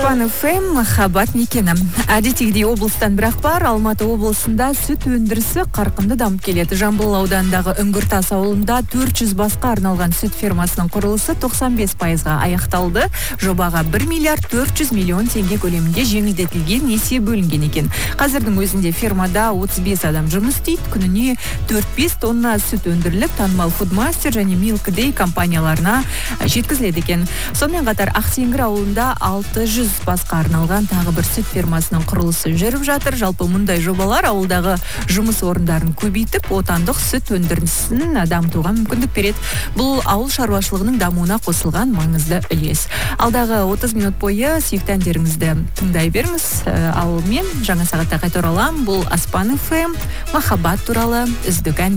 Аспан ФМ махаббат мекені. Әдеттегідей облыстан бірақ бар, Алматы облысында сүт өндірісі қарқынды дамып келеді. Жамбыл ауданындағы Үңгіртас ауылында 400 басқа арналған сүт фермасының құрылысы 95%-ға аяқталды. Жобаға 1 миллиард 400 миллион теңге көлемінде жеңілдетілген несие бөлінген екен. Қазірдің өзінде фермада 35 адам жұмыс істейді. Күніне 4-5 тонна сүт өндіріліп, танымал Foodmaster және Milk Day компанияларына жеткізіледі екен. Сонымен қатар Ақтеңгір ауылында 600 басқа арналған тағы бір сүт фермасының құрылысы жүріп жатыр. Жалпы мұндай жобалар ауылдағы жұмыс орындарын көбейтіп, отандық сүт өндірісін дамытуға мүмкіндік береді. Бұл ауыл шаруашылығының дамуына қосылған маңызды үлес. Алдағы 30 минут бойы сүйікті әндеріңізді тыңдай беріңіз. Ал мен жаңа сағатта қайта ораламын. Бұл Аспан ФМ махаббат туралы үздік әндер.